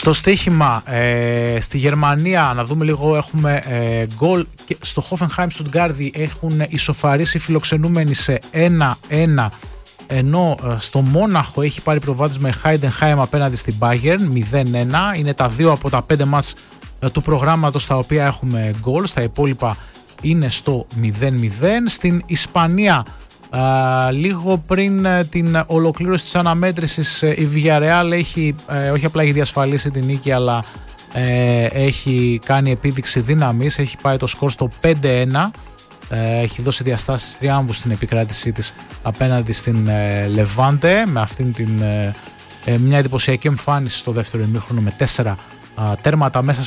Στο στοίχημα στη Γερμανία, να δούμε λίγο, έχουμε γκολ στο Hoffenheim Στουτγκάρδη, έχουν ισοφαρίσει οι φιλοξενούμενοι σε 1-1, ενώ στο Μόναχο έχει πάρει προβάδισμα η Heidenheim απέναντι στην Bayern 0-1. Είναι τα 2 από τα 5 μάτς του προγράμματος στα οποία έχουμε γκολ, στα υπόλοιπα είναι στο 0-0. Στην Ισπανία, λίγο πριν την ολοκλήρωση της αναμέτρησης, η Villarreal έχει, όχι απλά έχει διασφαλίσει την νίκη, αλλά έχει κάνει επίδειξη δύναμης, έχει πάει το σκορ στο 5-1, έχει δώσει διαστάσεις τριάμβου στην επικράτησή της απέναντι στην Λεβάντε, με αυτήν την μια εντυπωσιακή εμφάνιση στο δεύτερο ημίχρονο με 4 τέρματα μέσα